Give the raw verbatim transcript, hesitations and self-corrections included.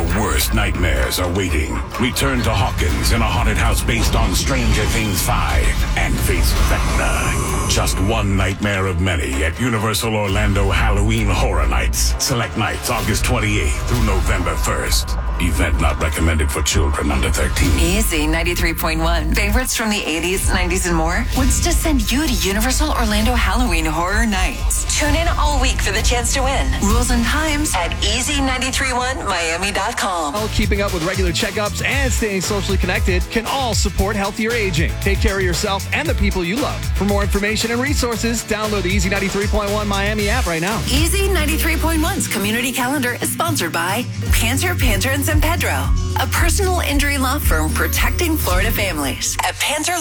your worst nightmares are waiting. Return to Hawkins in a haunted house based on Stranger Things five and face Vecna. Just one nightmare of many at Universal Orlando Halloween Horror Nights. Select nights August twenty-eighth through November first. Event not recommended for children under thirteen. Easy ninety-three point one. Favorites from the eighties, nineties, and more wants to send you to Universal Orlando Halloween Horror Nights. Tune in all week for the chance to win. Rules and times at easy nine three one miami dot com. All keeping up with regular checkups and staying socially connected can all support healthier aging. Take care of yourself and the people you love. For more information and resources, download the Easy ninety-three point one Miami app right now. Easy ninety-three point one's community calendar is sponsored by Panter, Panter, and San Pedro, a personal injury law firm protecting Florida families. At Panter